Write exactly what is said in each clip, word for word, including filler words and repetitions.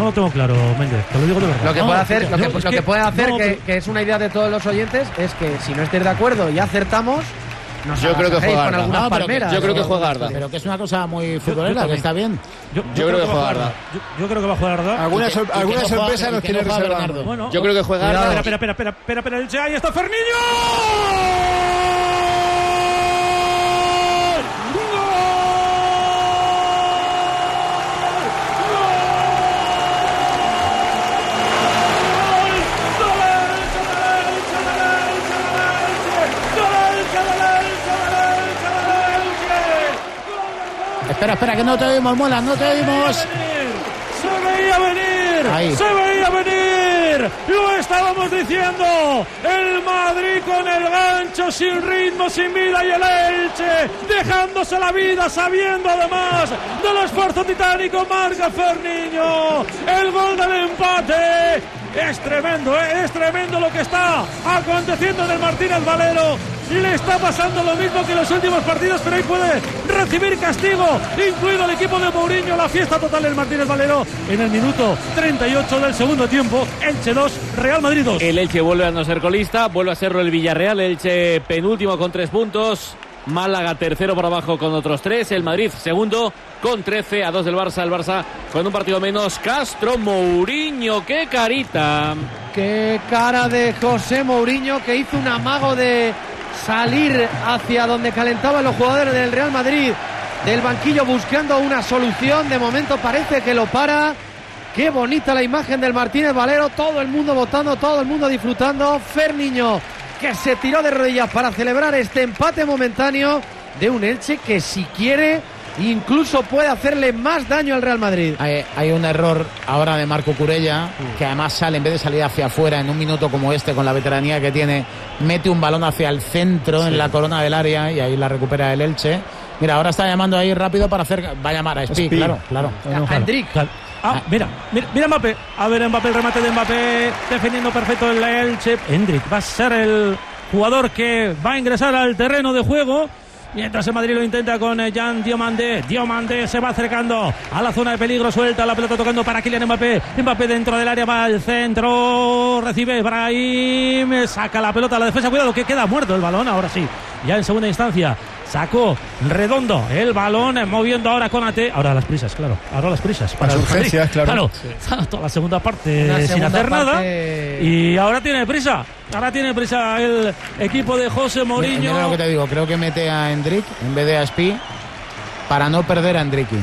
no lo tengo claro, Méndez, te lo digo de verdad. Lo que no, puede hacer, lo que, no, lo es que, que puede hacer no, que, pero... que es una idea de todos los oyentes, es que si no estáis de acuerdo y acertamos, nos yo creo que juega con algunas no, palmeras. Yo creo que juega Arda. Pero que es una cosa muy futbolera, yo, yo que está bien. Yo, yo, yo creo, creo que juega Arda. Yo, yo creo que va a jugar Arda. Alguna, sor alguna que sorpresa juega, nos tiene no reservado. Bueno, yo creo que juega Arda. Espera, espera, espera, espera, espera, espera, ahí está Ferniño. Espera, espera, que no te oímos, Mola, no te oímos. Se veía venir, Ahí. se veía venir, lo estábamos diciendo, el Madrid con el gancho, sin ritmo, sin vida, y el Elche dejándose la vida, sabiendo además del esfuerzo titánico, marca Ferniño, el gol del empate. Es tremendo, ¿eh? Es tremendo lo que está aconteciendo en el Martínez Valero. Le está pasando lo mismo que en los últimos partidos, pero ahí puede recibir castigo, incluido el equipo de Mourinho. La fiesta total del Martínez Valero en el minuto treinta y ocho del segundo tiempo. Elche dos, Real Madrid dos. El Elche vuelve a no ser colista, vuelve a serlo el Villarreal. Elche penúltimo con tres puntos. Málaga tercero por abajo con otros tres. El Madrid segundo con trece, a dos del Barça. El Barça con un partido menos. Castro, Mourinho, qué carita. Qué cara de José Mourinho, que hizo un amago de salir hacia donde calentaban los jugadores del Real Madrid del banquillo buscando una solución. De momento parece que lo para. Qué bonita la imagen del Martínez Valero, todo el mundo votando, todo el mundo disfrutando. Ferniño, que se tiró de rodillas para celebrar este empate momentáneo de un Elche que, si quiere, incluso puede hacerle más daño al Real Madrid. Hay, hay un error ahora de Marco Curella, que además sale, en vez de salir hacia afuera en un minuto como este, con la veteranía que tiene, mete un balón hacia el centro, sí, en la corona del área, y ahí la recupera el Elche. Mira, ahora está llamando ahí rápido para hacer... Va a llamar a Spi, claro, claro. A Hendrik. Ah, mira, mira, mira Mbappé. A ver, Mbappé, el remate de Mbappé, defendiendo perfecto el Elche. Hendrik va a ser el jugador que va a ingresar al terreno de juego. Mientras el Madrid lo intenta con Jean Diomandé. Diomandé se va acercando a la zona de peligro. Suelta la pelota tocando para Kylian Mbappé. Mbappé dentro del área, va al centro. Recibe Brahim. Saca la pelota a la defensa. Cuidado que queda muerto el balón. Ahora sí, ya en segunda instancia. Sacó Redondo el balón, moviendo ahora con Ate. Ahora las prisas, claro. Ahora las prisas. Para las urgencias, claro. Claro, sí. Toda la segunda parte la sin segunda hacer parte... nada. Y ahora tiene prisa. Ahora tiene prisa el equipo de José Mourinho. Mira, mira lo que te digo, creo que mete a Hendrik en vez de a Spi para no perder a Hendriki.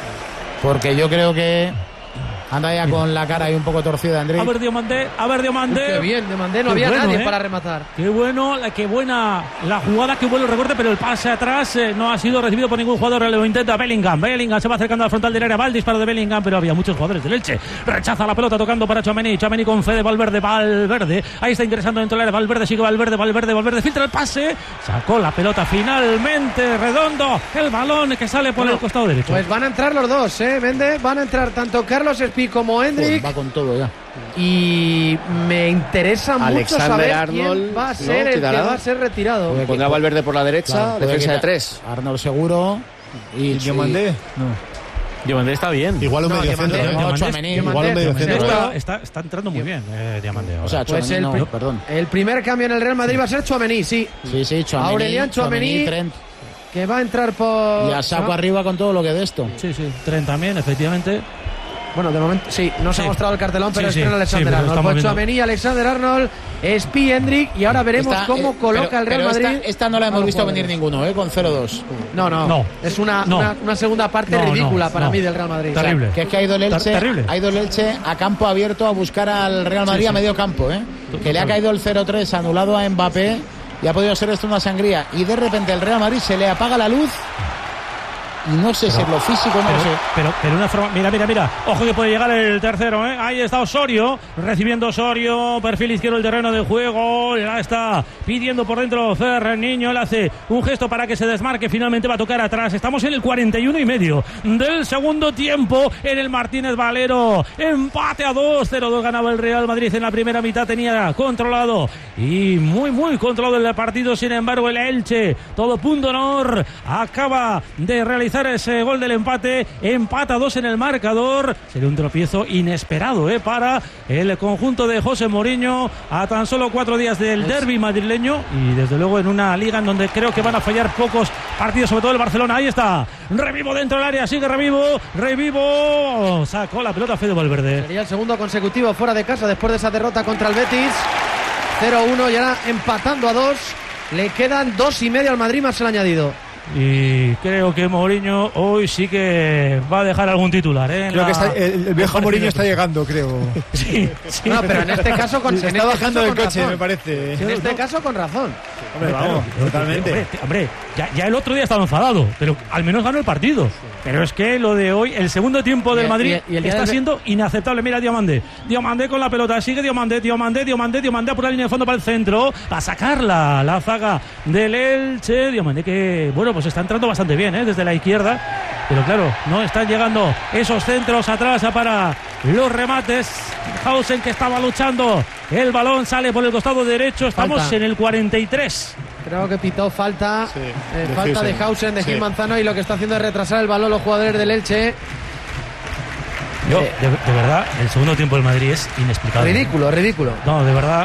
Porque yo creo que anda ya con la cara ahí un poco torcida, Hendrik. A ver, Diomandé, a ver, Diomandé. Qué bien, Diomandé, no Qué había bueno, nadie ¿eh? para rematar. Qué bueno, qué buena la jugada, qué bueno el recorte, pero el pase atrás eh, no ha sido recibido por ningún jugador. Lo intenta Bellingham. Bellingham se va acercando al frontal del área. Va el disparo de Bellingham, pero había muchos jugadores del Elche. Rechaza la pelota tocando para Tchouaméni. Tchouaméni con Fede Valverde. Valverde. Ahí está ingresando dentro del área. Valverde sigue Valverde. Valverde. Valverde filtra el pase. Sacó la pelota finalmente. Redondo. El balón que sale por bueno, el costado derecho. Pues van a entrar los dos, ¿eh? Vende. Van a entrar tanto Carlos Spi como Hendrik. Va con todo ya. Y me interesa Alexander mucho saber Arnold, quién va a ser ¿no? el que ¿Quitará? va a ser retirado. Pondrá Valverde por la derecha, Claro, defensa de quitar. tres. Arnold seguro. Y Diomandé, no. Diomandé está bien. Igual un No, medio Diomandé, centro, ¿eh? No, Diomandé- Tchouaméni. Igual un medio Diomandé centro, está- ¿eh? Está, está entrando muy bien, eh, Diamante. O sea, Pues Tchouaméni el, no, perdón. el primer cambio en el Real Madrid va a ser Tchouaméni, sí. Sí, sí, Tchouaméni. Aurelian Tchouaméni, Trent. que va a entrar por... Y a saco arriba con todo lo que de esto. Sí, sí, Trent también, efectivamente. Bueno, de momento, sí, no se Sí. ha mostrado el cartelón, pero Sí, es sí, Alexander sí, pero Arnold. estamos Pues viendo. Tchouaméni, Alexander Arnold, Spi, Hendrik, y ahora veremos Esta, cómo eh, coloca pero- el Real pero Madrid. Esta, esta no la a hemos los visto jugadores. venir ninguno, ¿eh? Con cero dos. No, no, No. es una, No. una, una segunda parte No, ridícula no, para no. mí del Real Madrid. Terrible. Que es que ha ido el Elche, Terrible. ha ido el Elche a campo abierto a buscar al Real Madrid Sí, sí. a medio campo, ¿eh? Que le ha caído el cero tres anulado a Mbappé y ha podido ser esto una sangría. Y de repente el Real Madrid se le apaga la luz y no sé si es lo físico, no pero, lo sé. pero, pero una forma, mira, mira, mira, ojo que puede llegar el tercero, ¿eh? Ahí está Osorio, recibiendo Osorio, perfil izquierdo del terreno de juego, ya está pidiendo por dentro Ferniño, le hace un gesto para que se desmarque, finalmente va a tocar atrás. Estamos en el cuarenta y uno y medio del segundo tiempo en el Martínez Valero, empate a dos, cero dos ganaba el Real Madrid en la primera mitad, tenía controlado y muy muy controlado el partido. Sin embargo, el Elche, todo punto honor, acaba de realizar realizar ese gol del empate. Empata dos en el marcador. Sería un tropiezo inesperado ¿eh? para el conjunto de José Mourinho a tan solo cuatro días del derbi madrileño y desde luego en una liga en donde creo que van a fallar pocos partidos, sobre todo el Barcelona. Ahí está, Revivo dentro del área, sigue Revivo, Revivo sacó la pelota Fede Valverde. Sería el segundo consecutivo fuera de casa después de esa derrota contra el Betis. cero uno y ahora empatando a dos. Le quedan dos y medio al Madrid más el añadido. Y creo que Mourinho hoy sí que va a dejar algún titular. ¿eh? Creo la... que está, el, el viejo Mourinho está llegando, creo. Sí, sí. No, pero en este caso con, Se en está este bajando caso del con coche, razón. me parece. En este caso con razón. Hombre, vamos, Claro, totalmente. Hombre, hombre ya, ya el otro día estaba enfadado, pero al menos ganó el partido. Pero es que lo de hoy, el segundo tiempo del Y- Madrid, y- y el día está del- siendo inaceptable. Mira Diomandé, Diomandé con la pelota, sigue Diomandé, Diomandé, Diomandé, Diomandé por la línea de fondo para el centro, a sacarla la zaga del Elche. Diomandé que, bueno, pues está entrando bastante bien, ¿eh? Desde la izquierda, pero claro, no están llegando esos centros atrás para los remates. Hausen que estaba luchando, el balón sale por el costado derecho, estamos Falta. en el cuarenta y tres. Creo que pitó falta, Sí, eh, de falta de Hausen. Hausen, de Sí. Gil Manzano, y lo que está haciendo es retrasar el balón los jugadores del Elche. Yo, Eh, de, de verdad, el segundo tiempo del Madrid es inexplicable. Ridículo, ridículo. No, de verdad,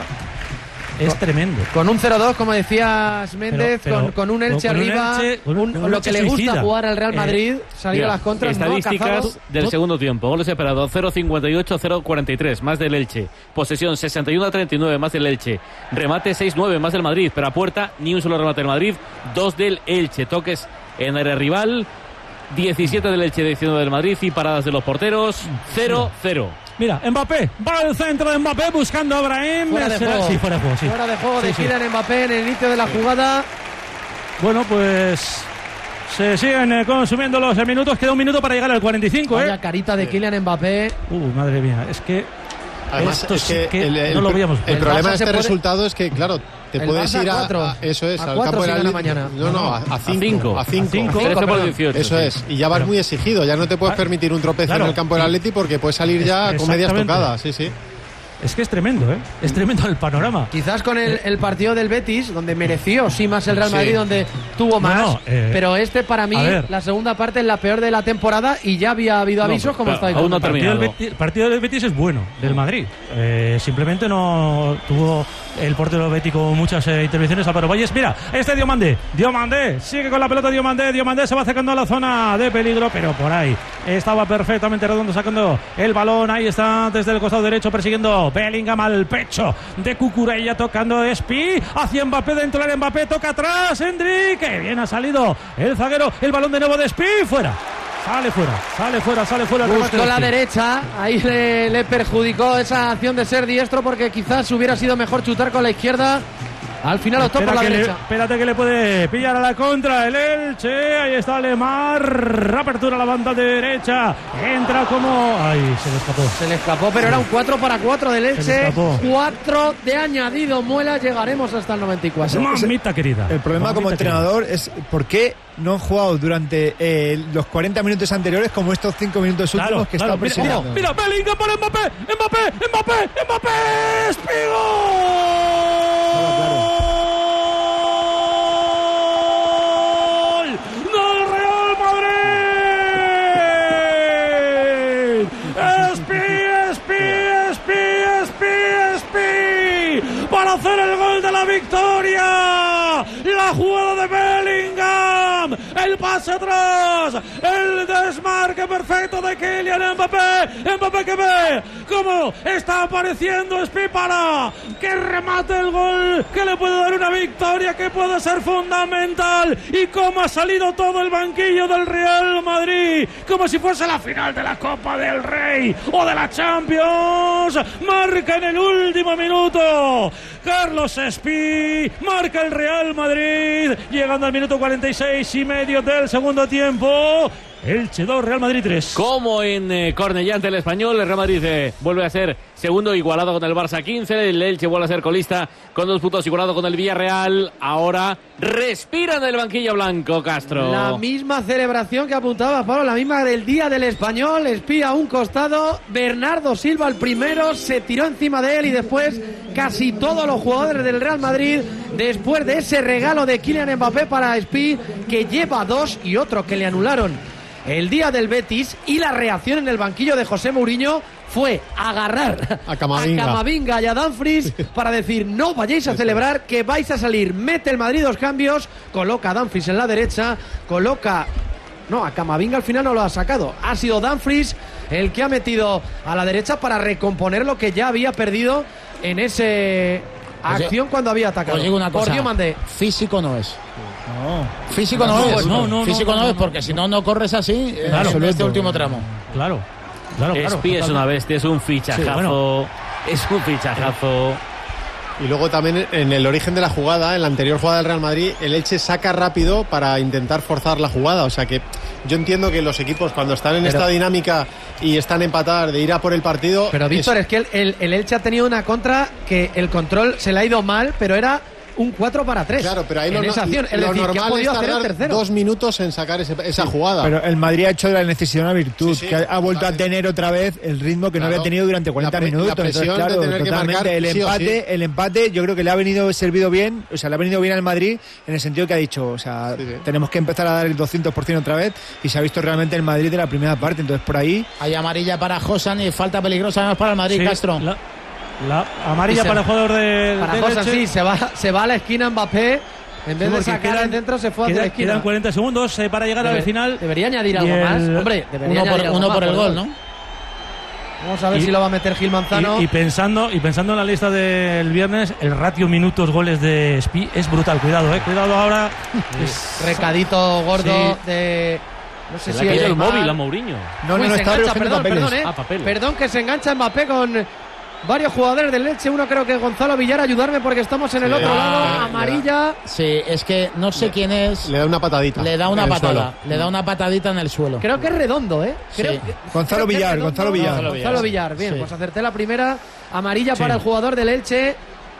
es tremendo. Con un cero dos, como decías Méndez, Pero- pero- con, con un Elche con un arriba, Elche- con un- un- un lo Elche que le gusta suicida. jugar al Real Eh, Madrid, salir Mira, a las contras, no ha estadísticas cazado. del Tot- segundo tiempo. Goles separados cero cincuenta y ocho, cero cuarenta y tres, más del Elche. Posesión sesenta y uno a treinta y nueve, más del Elche. Remate seis nueve, más del Madrid. Pero a puerta ni un solo remate del Madrid, dos del Elche. Toques en área rival, diecisiete del Elche, diecinueve del Madrid y paradas de los porteros, cero cero. Mira, Mbappé, va al centro de Mbappé buscando a Brahim. Fuera de Será- juego. Sí, fuera de juego, sí. Fuera de juego Sí, de sí. Kylian Mbappé en el inicio de la jugada. Bueno, pues se siguen eh, consumiendo los eh, minutos. Queda un minuto para llegar al cuarenta y cinco, Vaya ¿eh? carita de Kylian Mbappé. Uh, madre mía, es que Además, esto es sí que, que el, el- no lo veíamos. el El problema Barça de se este puede- resultado es que, claro, te El puedes Barça ir a a, cuatro. a- eso es, A al cuatro campo si de la gana Liga. mañana. No, no, a, a cinco. cinco. A cinco. A cinco. trece por perdón. dieciocho. Eso sí. es, y ya vas Pero- muy exigido, ya no te puedes Ah, permitir un tropezo claro. en el campo del Atleti porque puedes salir ya Es- con medias exactamente. tocadas, sí, sí. Es que es tremendo, ¿eh? Es tremendo el panorama. Quizás con el, el partido del Betis, donde mereció sí más el Real Sí. Madrid, donde tuvo más. no, eh, pero este, para mí, a ver. la segunda parte es la peor de la temporada y ya había habido avisos, pues, como claro, estáis aún no El ha partido, del terminado. Betis, el partido del Betis es bueno, del Madrid. Eh, simplemente no tuvo el portero bético muchas eh, intervenciones. Álvaro Valles, mira, este Diomandé. Diomandé, sigue con la pelota Diomandé. Diomandé se va acercando a la zona de peligro, pero por ahí estaba perfectamente redondo sacando el balón. Ahí está desde el costado derecho persiguiendo Bellingham al pecho de Cucurella, tocando Espi hacia Mbappé, dentro del área. Mbappé toca atrás, Enrique. Bien ha salido el zaguero, el balón de nuevo de Espi, fuera. Sale fuera, sale fuera, sale fuera. el remate Buscó de la Espi. derecha, ahí le, le perjudicó esa acción de ser diestro, porque quizás hubiera sido mejor chutar con la izquierda. Al final optó por Espera la que le- derecha. espérate que le puede pillar a la contra el Elche. Ahí está Lemar. Apertura a la banda derecha. Entra como. Ay, se le escapó. Se le escapó, pero era un cuatro para cuatro del le Elche. escapó. cuatro de añadido Muela, llegaremos hasta el noventa y cuatro. Mamita querida. El problema como Mamita querida. entrenador es por qué no han jugado durante eh, los cuarenta minutos anteriores como estos cinco minutos últimos Claro, que claro. está Mira, presionando. mira, Bellingham para Mbappé. Mbappé, Mbappé, Mbappé. ¡Espigo! ¡Del Real Madrid! ¡Espi, espi, espi, espi, espi! Para hacer el gol de la victoria. La jugada de Bellingham. El pase atrás. El desmarque perfecto de Kylian Mbappé. Mbappé que ve cómo está apareciendo Espi para que remate el gol que le puede dar una victoria que puede ser fundamental. Y cómo ha salido todo el banquillo del Real Madrid como si fuese la final de la Copa del Rey o de la Champions. Marca en el último minuto Carlos Espi, marca el Real Madrid llegando al minuto cuarenta y seis y medio del segundo tiempo. Elche dos, Real Madrid tres. Como en eh, Cornellá ante el Español, el Real Madrid eh, vuelve a ser segundo, igualado con el Barça quince. El Elche vuelve a ser colista con dos puntos, igualado con el Villarreal. Ahora respira en el banquillo blanco, Castro. La misma celebración que apuntaba Pablo, la misma del día del Español. Espía a un costado, Bernardo Silva el primero, se tiró encima de él y después casi todos los jugadores del Real Madrid, después de ese regalo de Kylian Mbappé para Espí, que lleva dos, y otro que le anularon el día del Betis, y la reacción en el banquillo de José Mourinho fue agarrar a Camavinga, a Camavinga y a Dumfries para decir: no vayáis a celebrar, que vais a salir. Mete el Madrid dos cambios, coloca a Dumfries en la derecha, coloca... No, a Camavinga al final no lo ha sacado. Ha sido Dumfries el que ha metido a la derecha para recomponer lo que ya había perdido en ese acción cuando había atacado. Os digo una cosa, Por Dios mandé. Físico no es. No. Físico no, No, es. no, no, Físico no, no, no, es no. porque si no, no corres así Claro, en este último tramo. Claro, claro, claro. Espí es una bestia, es un fichajazo. Sí, bueno. Es un fichajazo. Y luego también en el origen de la jugada, en la anterior jugada del Real Madrid, el Elche saca rápido para intentar forzar la jugada. O sea que yo entiendo que los equipos, cuando están en Pero, esta dinámica y están a empatar, de ir a por el partido... Pero Víctor, es, es que el, el, el Elche ha tenido una contra que el control se le ha ido mal, pero era un cuatro para tres. Claro, pero ahí en lo, esa acción. Es lo decir, que ha normal es podido hacer el tardar tercero. dos minutos en sacar ese, esa Sí, jugada. Pero el Madrid ha hecho de la necesidad una virtud, Sí, sí, que ha, ha vuelto vale. a tener otra vez el ritmo que Claro. no había tenido durante cuarenta La pre- minutos. la presión Entonces, claro, de tener que totalmente. marcar el sí o empate, sí. el empate, yo creo que le ha venido servido bien, o sea, le ha venido bien al Madrid en el sentido que ha dicho, o sea, Sí, sí. tenemos que empezar a dar el doscientos por ciento otra vez, y se ha visto realmente el Madrid de la primera parte. Entonces, por ahí, Hay amarilla para Josan y falta peligrosa además para el Madrid, Sí, Castro. La, la amarilla Y se- para el jugador de, Para del José, Elche. sí, se va, se va a la esquina Mbappé. En vez Sí, de porque sacar quedan- el centro, se fue hacia la quedan, esquina. quedan cuarenta segundos eh, para llegar Debe- al final. Debería añadir Y algo el- más. Hombre, debería Uno por, añadir algo uno más por el gol, ¿no? Vamos a ver Y- si lo va a meter Gil Manzano. Y, y pensando y pensando en la lista del viernes, el ratio minutos goles de Espí es brutal. Cuidado, eh, cuidado ahora. Es- Recadito gordo Sí. de... No sé Se le si ha caído es el mal. móvil a Mourinho. no, Uy, no, no, se está engancha, recogiendo perdón, papeles. perdón, eh. Ah, papeles. Perdón, que se engancha Mbappé con varios jugadores del Elche. Uno creo que Gonzalo Villar, ayudarme porque estamos en el Sí, otro le da- lado. le da- Amarilla. Sí, es que no sé quién es. Le da una patadita. Le da una en el patada. suelo. Le da una patadita en el suelo. Creo que es redondo, ¿eh? Creo Sí. que- Gonzalo creo que es Villar, redondo. Gonzalo Villar. Gonzalo Villar. Gonzalo Villar. Bien, Sí. pues acerté la primera. Amarilla Sí. para el jugador del Elche.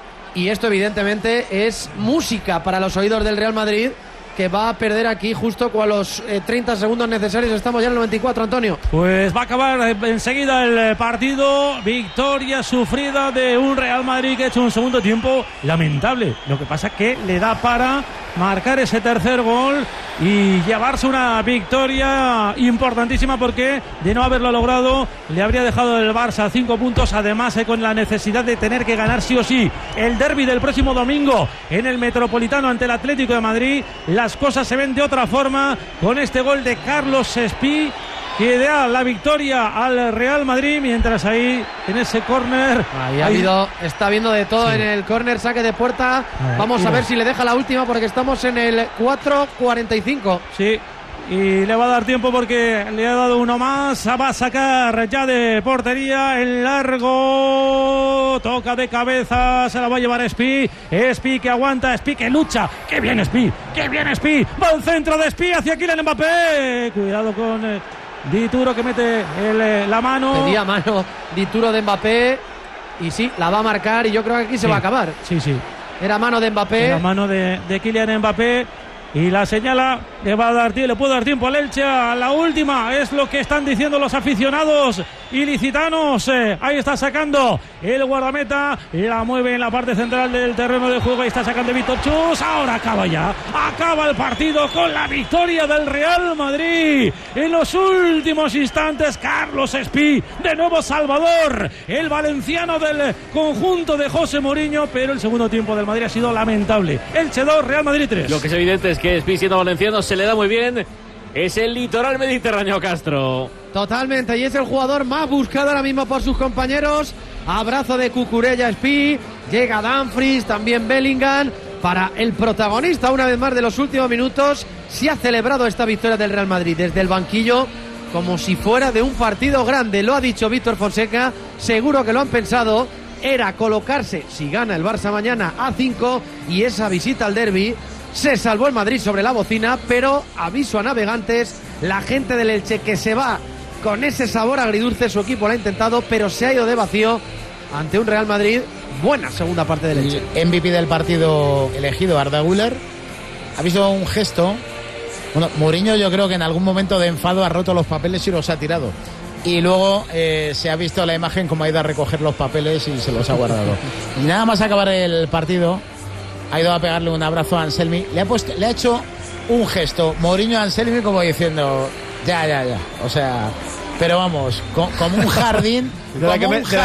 Y esto, evidentemente, es música para los oídos del Real Madrid, que va a perder aquí justo con los eh, treinta segundos necesarios. Estamos ya en el noventa y cuatro, Antonio. Pues va a acabar eh, enseguida el eh, partido. Victoria sufrida de un Real Madrid que ha hecho un segundo tiempo lamentable. Lo que pasa es que le da para marcar ese tercer gol y llevarse una victoria importantísima, porque de no haberlo logrado le habría dejado el Barça cinco puntos, además eh, con la necesidad de tener que ganar sí o sí el derbi del próximo domingo en el Metropolitano ante el Atlético de Madrid. Las cosas se ven de otra forma con este gol de Carlos Espí, que da la victoria al Real Madrid, mientras ahí en ese córner Ahí ha hay- habido, está viendo de todo Sí. en el córner, saque de puerta. Ah, Vamos a mira. ver si le deja la última, porque estamos en el cuatro cuarenta y cinco. Sí, y le va a dar tiempo porque le ha dado uno más. Va a sacar ya de portería el largo. Toca de cabeza, se la va a llevar Espí. Espí que aguanta, Espí que lucha. ¡Qué bien Espí! ¡Qué bien Espí! Va el centro de Espí hacia Kylian Mbappé. Cuidado con eh, Dituro, que mete el, eh, la mano. Pedía mano Dituro de Mbappé. Y sí, la va a marcar, y yo creo que aquí se Sí, va a acabar. Sí, sí. Era mano de Mbappé. La mano de, de Kylian Mbappé. Y la señala, le va a dar tiempo, le puede dar tiempo al Elche a la última, es lo que están diciendo los aficionados ilicitanos. Eh, ahí está sacando el guardameta, la mueve en la parte central del terreno de juego, ahí está sacando Víctor Chus. Ahora acaba ya, acaba el partido con la victoria del Real Madrid. En los últimos instantes, Carlos Espí, de nuevo Salvador, el valenciano del conjunto de José Mourinho, pero el segundo tiempo del Madrid ha sido lamentable. Elche dos, Real Madrid tres. Lo que es evidente es que Espí, siendo valenciano, se le da muy bien. Es el litoral mediterráneo, Castro. Totalmente, y es el jugador más buscado ahora mismo por sus compañeros. Abrazo de Cucurella Espí, llega Dumfries, también Bellingham. Para el protagonista, una vez más, de los últimos minutos, se ha celebrado esta victoria del Real Madrid desde el banquillo, como si fuera de un partido grande. Lo ha dicho Víctor Fonseca, seguro que lo han pensado. Era colocarse, si gana el Barça mañana, a cinco, y esa visita al derbi Se salvó el Madrid sobre la bocina, pero aviso a navegantes, la gente del Elche que se va con ese sabor agridulce, su equipo lo ha intentado, pero se ha ido de vacío ante un Real Madrid. Buena segunda parte del Elche. El M V P del partido elegido, Arda Güler, ha visto un gesto. Bueno, Mourinho yo creo que en algún momento de enfado ha roto los papeles y los ha tirado. Y luego eh, se ha visto la imagen como ha ido a recoger los papeles y se los ha guardado. Y nada más acabar el partido, ha ido a pegarle un abrazo a Anselmi. Le ha, puesto, le ha hecho un gesto Mourinho a Anselmi como diciendo, ya, ya, ya. O sea, pero vamos, co como un jardín, de la como que me, un de la